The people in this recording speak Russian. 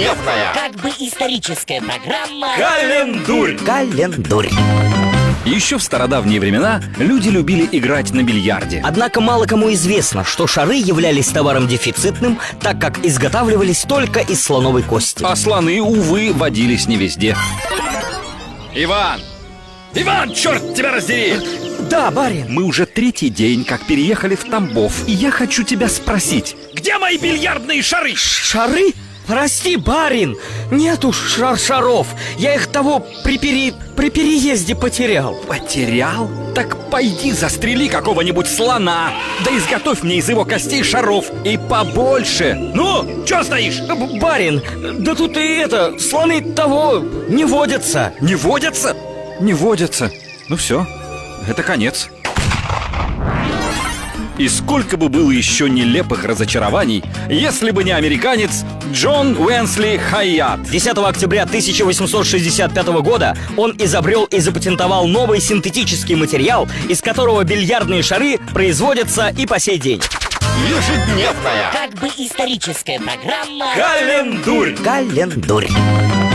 Ежедневная, как бы историческая программа Календурь. Календурь. Еще в стародавние времена люди любили играть на бильярде. Однако мало кому известно, что шары являлись товаром дефицитным, так как изготавливались только из слоновой кости. А слоны, увы, водились не везде. Иван! Иван, черт тебя раздери! Да, барин. Мы уже третий день как переехали в Тамбов, и я хочу тебя спросить, где мои бильярдные шары? Шары? Прости, барин, нету шаров. Я их при переезде потерял. Потерял? Так пойди застрели какого-нибудь слона, да изготовь мне из его костей шаров и побольше. Ну, чё стоишь? Барин, да тут и слоны не водятся. Не водятся? Не водятся. Ну все, это конец. И сколько бы было еще нелепых разочарований, если бы не американец Джон Уэнсли Хайят. 10 октября 1865 года он изобрел и запатентовал новый синтетический материал, из которого бильярдные шары производятся и по сей день. Ежедневная, как бы историческая программа Календурь. Календурь.